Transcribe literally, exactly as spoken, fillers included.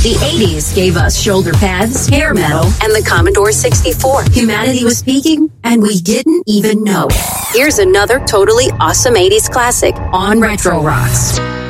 The eighties gave us shoulder pads, hair metal, and the Commodore sixty-four. Humanity was peaking, and we didn't even know it. Here's another totally awesome eighties classic on Retro Rocks.